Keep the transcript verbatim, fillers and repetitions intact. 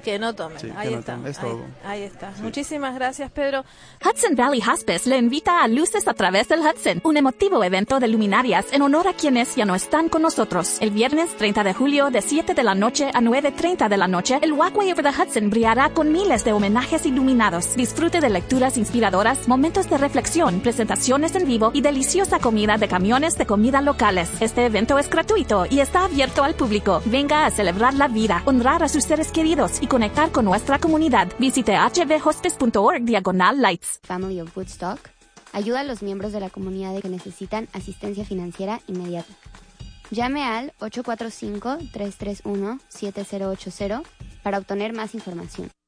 Que no tomen, Sí, ahí que no está. tomen, es ahí, todo. ahí está. Sí. Muchísimas gracias, Pedro. Hudson Valley Hospice le invita a Luces a través del Hudson, un emotivo evento de luminarias en honor a quienes ya no están con nosotros. El viernes treinta de julio de siete de la noche a nueve treinta de la noche, el Walkway over the Hudson brillará con miles de homenajes iluminados. Disfrute de lecturas inspiradoras, momentos de reflexión, presentaciones en vivo y deliciosa comida de camiones de comida locales. Este evento es gratuito y está abierto al público. Venga a celebrar la vida, honrar a sus seres queridos y conectar con nuestra comunidad. Visite h v hospice punto org diagonal lights. Family of Woodstock ayuda a los miembros de la comunidad que necesitan asistencia financiera inmediata. Llame al ocho cuatro cinco, tres tres uno, siete cero ocho cero para obtener más información.